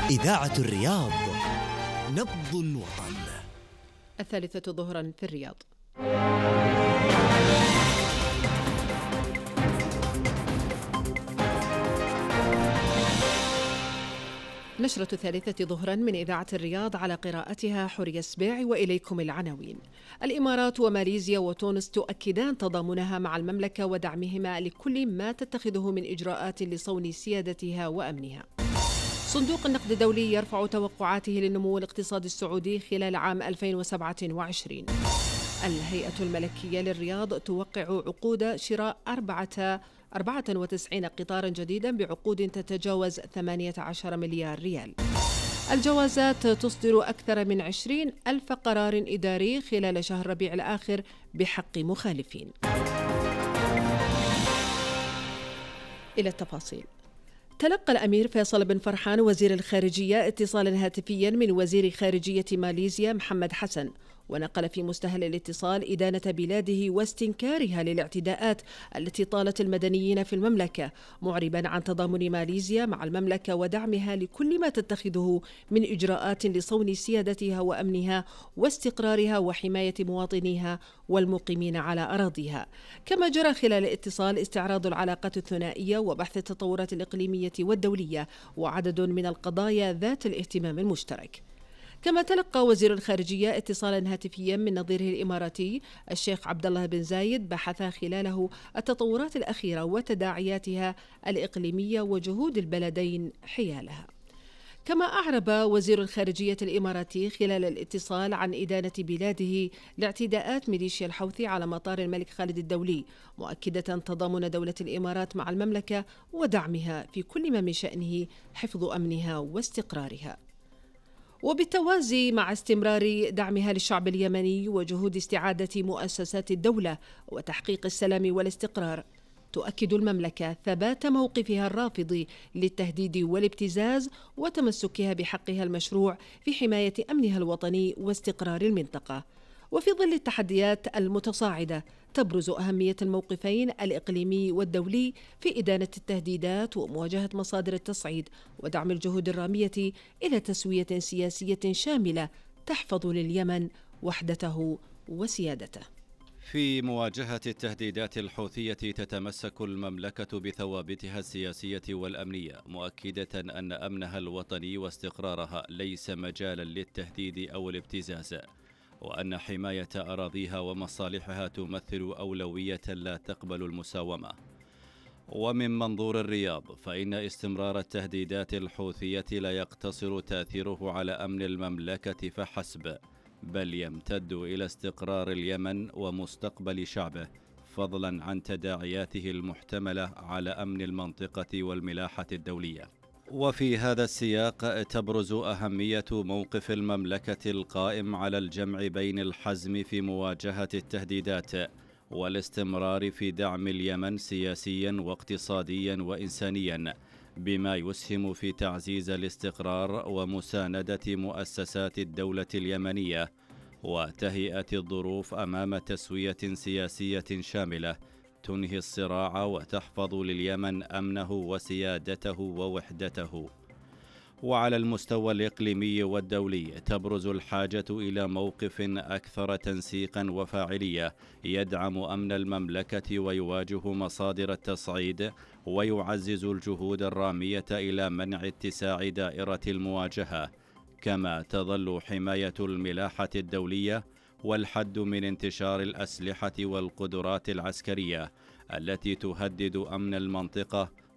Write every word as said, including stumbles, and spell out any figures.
إذاعة الرياض، نبض الوطن. الثالثة ظهرا في الرياض. نشرة الثالثة ظهرا من إذاعة الرياض، على قراءتها حورية السبيع. وإليكم العناوين. الإمارات وماليزيا وتونس تؤكدان تضامنها مع المملكة ودعمهما لكل ما تتخذه من إجراءات لصون سيادتها وأمنها. صندوق النقد الدولي يرفع توقعاته للنمو الاقتصادي السعودي خلال عام ألفين وسبعة وعشرين. الهيئة الملكية للرياض توقع عقود شراء أربعة أربعة وتسعين قطارا جديدا بعقود تتجاوز ثمانية عشر مليار ريال. الجوازات تصدر أكثر من عشرين ألف قرار إداري خلال شهر ربيع الآخر بحق مخالفين. إلى التفاصيل. تلقى الأمير فيصل بن فرحان وزير الخارجية اتصالا هاتفيا من وزير خارجية ماليزيا محمد حسن، ونقل في مستهل الاتصال إدانة بلاده واستنكارها للاعتداءات التي طالت المدنيين في المملكة، معربا عن تضامن ماليزيا مع المملكة ودعمها لكل ما تتخذه من إجراءات لصون سيادتها وأمنها واستقرارها وحماية مواطنيها والمقيمين على أراضيها. كما جرى خلال الاتصال استعراض العلاقات الثنائية وبحث التطورات الإقليمية والدولية وعدد من القضايا ذات الاهتمام المشترك. كما تلقى وزير الخارجية اتصالا هاتفيا من نظيره الإماراتي الشيخ عبد الله بن زايد، بحث خلاله التطورات الأخيرة وتداعياتها الإقليمية وجهود البلدين حيالها. كما أعرب وزير الخارجية الإماراتي خلال الاتصال عن إدانة بلاده لاعتداءات ميليشيا الحوثي على مطار الملك خالد الدولي، مؤكدة تضامن دولة الإمارات مع المملكة ودعمها في كل ما من شأنه حفظ أمنها واستقرارها. وبالتوازي مع استمرار دعمها للشعب اليمني وجهود استعادة مؤسسات الدولة وتحقيق السلام والاستقرار، تؤكد المملكة ثبات موقفها الرافض للتهديد والابتزاز وتمسكها بحقها المشروع في حماية أمنها الوطني واستقرار المنطقة. وفي ظل التحديات المتصاعدة تبرز أهمية الموقفين الإقليمي والدولي في إدانة التهديدات ومواجهة مصادر التصعيد ودعم الجهود الرامية إلى تسوية سياسية شاملة تحفظ لليمن وحدته وسيادته. في مواجهة التهديدات الحوثية تتمسك المملكة بثوابتها السياسية والأمنية، مؤكدة أن أمنها الوطني واستقرارها ليس مجالا للتهديد أو الابتزاز، وأن حماية أراضيها ومصالحها تمثل أولوية لا تقبل المساومة. ومن منظور الرياض، فإن استمرار التهديدات الحوثية لا يقتصر تأثيره على أمن المملكة فحسب، بل يمتد إلى استقرار اليمن ومستقبل شعبه، فضلا عن تداعياته المحتملة على أمن المنطقة والملاحة الدولية. وفي هذا السياق تبرز أهمية موقف المملكة القائم على الجمع بين الحزم في مواجهة التهديدات والاستمرار في دعم اليمن سياسيا واقتصاديا وإنسانيا، بما يسهم في تعزيز الاستقرار ومساندة مؤسسات الدولة اليمنية وتهيئة الظروف أمام تسوية سياسية شاملة تنهي الصراع وتحفظ لليمن أمنه وسيادته ووحدته. وعلى المستوى الإقليمي والدولي تبرز الحاجة إلى موقف أكثر تنسيقا وفاعلية يدعم أمن المملكة ويواجه مصادر التصعيد ويعزز الجهود الرامية إلى منع اتساع دائرة المواجهة، كما تظل حماية الملاحة الدولية والحد من انتشار الأسلحة والقدرات العسكرية التي تهدد أمن المنطقة